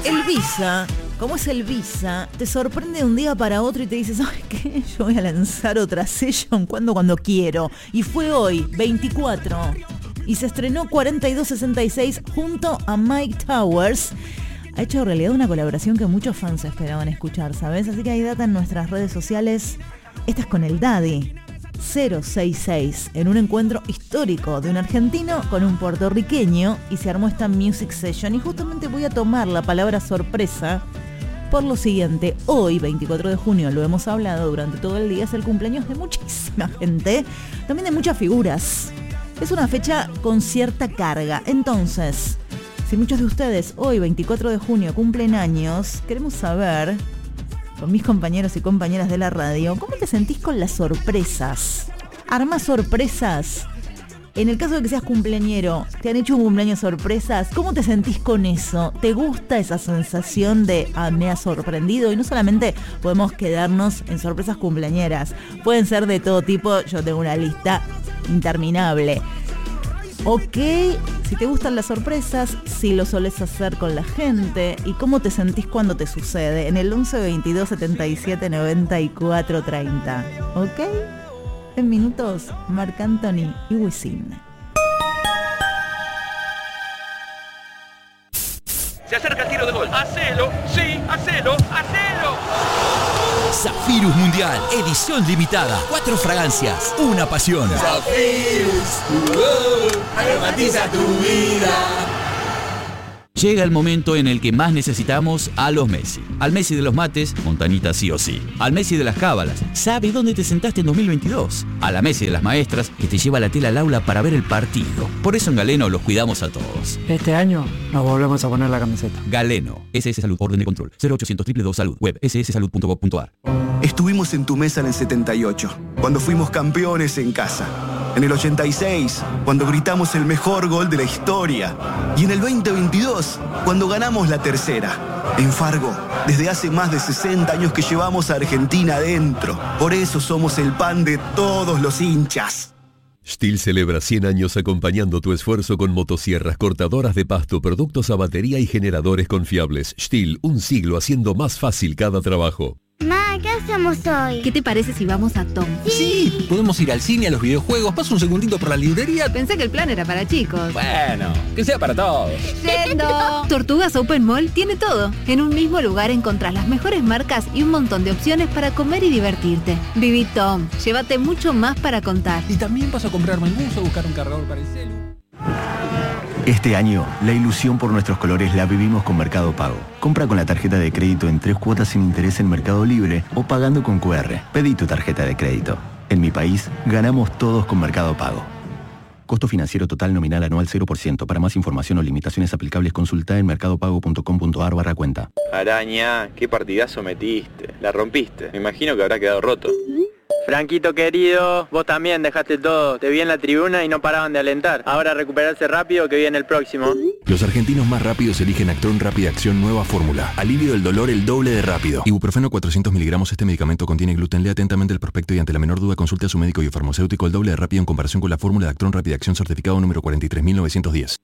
El Visa, como es el Visa, te sorprende de un día para otro y te dice, ¿sabes qué? Yo voy a lanzar otra session cuando quiero. Y fue hoy, 24. Y se estrenó 4266 junto a Mike Towers. Ha hecho realidad una colaboración que muchos fans esperaban escuchar, ¿sabes? Así que hay data en nuestras redes sociales. Esta es con el Daddy. 066 en un encuentro histórico de un argentino con un puertorriqueño y se armó esta music session y justamente voy a tomar la palabra sorpresa por lo siguiente. Hoy 24 de junio, lo hemos hablado durante todo el día, es el cumpleaños de muchísima gente, también de muchas figuras. Es una fecha con cierta carga, entonces si muchos de ustedes hoy 24 de junio cumplen años, queremos saber con mis compañeros y compañeras de la radio, ¿cómo te sentís con las sorpresas? ¿Armás sorpresas? En el caso de que seas cumpleañero, ¿te han hecho un cumpleaños sorpresas? ¿Cómo te sentís con eso? ¿Te gusta esa sensación de, me ha sorprendido? Y no solamente podemos quedarnos en sorpresas cumpleañeras, pueden ser de todo tipo, yo tengo una lista interminable. Ok, si te gustan las sorpresas, si lo solés hacer con la gente y cómo te sentís cuando te sucede en el 11 22 77 94 30. Ok, en minutos, Marc Anthony y Wisin. Se acerca el tiro de gol. ¡Hacelo! ¡Sí! ¡Hacelo! ¡Hacelo! Zafirus Mundial, edición limitada. 4 fragancias, una pasión. Zafirus, aromatiza tu vida. Llega el momento en el que más necesitamos a los Messi. Al Messi de los mates, Montanita sí o sí. Al Messi de las cábalas, sabe dónde te sentaste en 2022. A la Messi de las maestras, que te lleva la tela al aula para ver el partido. Por eso en Galeno los cuidamos a todos. Este año nos volvemos a poner la camiseta. Galeno, SS Salud, orden de control, 0800 222 Salud, web sssalud.gov.ar. Estuvimos en tu mesa en el 78, cuando fuimos campeones en casa. En el 86, cuando gritamos el mejor gol de la historia. Y en el 2022, cuando ganamos la tercera. En Fargo, desde hace más de 60 años que llevamos a Argentina adentro. Por eso somos el pan de todos los hinchas. STIHL celebra 100 años acompañando tu esfuerzo con motosierras, cortadoras de pasto, productos a batería y generadores confiables. STIHL, un siglo haciendo más fácil cada trabajo. Ma, ¿qué hacemos hoy? ¿Qué te parece si vamos a Tom? Sí, podemos ir al cine, a los videojuegos. Paso un segundito por la librería. Pensé que el plan era para chicos. Bueno, que sea para todos. ¡Yendo! Tortugas Open Mall tiene todo. En un mismo lugar encontrás las mejores marcas y un montón de opciones para comer y divertirte. Viví Tom, llévate mucho más para contar. Y también paso a comprarme el buzo, a buscar un cargador para el celu. Este año, la ilusión por nuestros colores la vivimos con Mercado Pago. Compra con la tarjeta de crédito en 3 cuotas sin interés en Mercado Libre o pagando con QR. Pedí tu tarjeta de crédito. En mi país, ganamos todos con Mercado Pago. Costo financiero total nominal anual 0%. Para más información o limitaciones aplicables, consulta en mercadopago.com.ar/cuenta. Araña, qué partidazo metiste. La rompiste. Me imagino que habrá quedado roto. Franquito querido, vos también dejaste todo. Te vi en la tribuna y no paraban de alentar. Ahora recuperarse rápido que viene el próximo. Los argentinos más rápidos eligen Actron Rápida Acción nueva fórmula. Alivio del dolor el doble de rápido. Ibuprofeno 400 miligramos. Este medicamento contiene gluten. Lea atentamente el prospecto y ante la menor duda consulte a su médico y farmacéutico. El doble de rápido en comparación con la fórmula de Actron Rápida Acción certificado número 43910.